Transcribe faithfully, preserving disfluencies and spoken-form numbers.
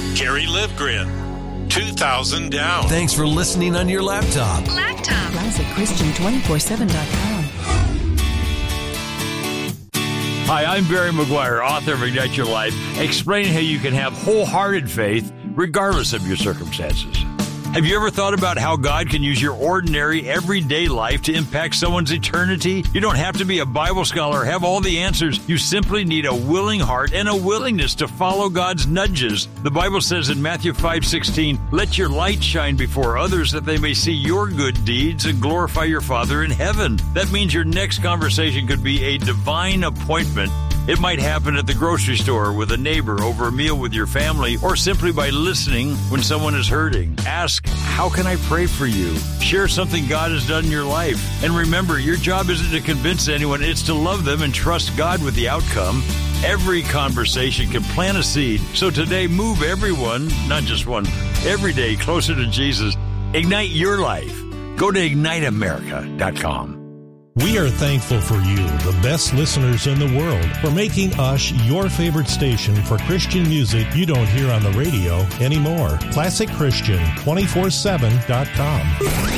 Gary Livgren, two thousand down. Thanks for listening on your laptop. Laptop. Classic Christian two four seven dot com. Hi, I'm Barry McGuire, author of Ignite Your Life, explaining how you can have wholehearted faith regardless of your circumstances. Have you ever thought about how God can use your ordinary, everyday life to impact someone's eternity? You don't have to be a Bible scholar or have all the answers. You simply need a willing heart and a willingness to follow God's nudges. The Bible says in Matthew five sixteen, "Let your light shine before others that they may see your good deeds and glorify your Father in heaven." That means your next conversation could be a divine appointment. It might happen at the grocery store, with a neighbor, over a meal with your family, or simply by listening when someone is hurting. Ask, "How can I pray for you?" Share something God has done in your life. And remember, your job isn't to convince anyone, it's to love them and trust God with the outcome. Every conversation can plant a seed. So today, move everyone, not just one, every day closer to Jesus. Ignite your life. Go to ignite america dot com. We are thankful for you, the best listeners in the world, for making us your favorite station for Christian music you don't hear on the radio anymore. Classic Christian two four seven dot com.